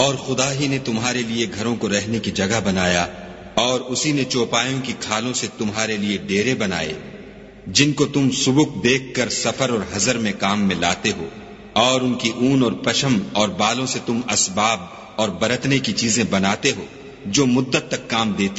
और खुदा ही ने तुम्हारे लिए घरों को रहने की जगह बनाया, और उसी ने चौपायों की खालों से तुम्हारे लिए डेरे बनाए, जिनको तुम सुबुक देखकर सफर और हजर में काम में लाते हो, और उनकी ऊन और पशम और बालों से तुम असबाब और बरतने की चीजें बनाते हो जो मुद्दत तक काम देती